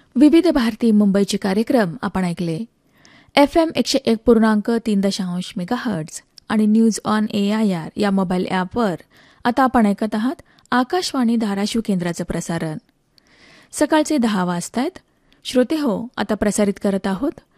विविध भारती मुंबईचे कार्यक्रम आपण ऐकले. FM 101.3 मेगाहर्ट्झ आणि न्यूज ऑन AIR या मोबाईल ॲपवर आता आपण ऐकत आहात आकाशवाणी धाराशिव केंद्राचं प्रसारण. सकाळचे 10 वाजतायत. श्रोते हो, आता प्रसारित करत आहोत